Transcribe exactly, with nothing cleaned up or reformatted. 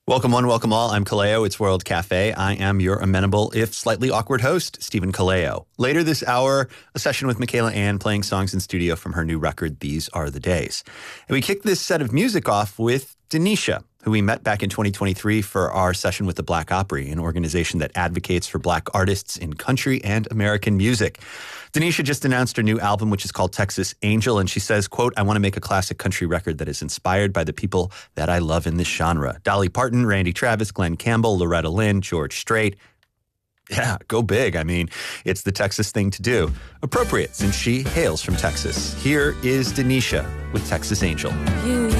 Welcome one, welcome all. I'm Kaleo. It's World Cafe. I am your amenable, if slightly awkward host, Stephen Kaleo. Later this hour, a session with Michaela Anne playing songs in studio from her new record, These Are the Days. And we kicked this set of music off with Denisha, who we met back in twenty twenty-three for our session with the Black Opry, an organization that advocates for Black artists in country and American music. Denisha just announced her new album, which is called Texas Angel, and she says, quote, I want to make a classic country record that is inspired by the people that I love in this genre. Dolly Parton, Randy Travis, Glenn Campbell, Loretta Lynn, George Strait. Yeah, go big. I mean, it's the Texas thing to do. Appropriate, since she hails from Texas. Here is Denisha with Texas Angel. You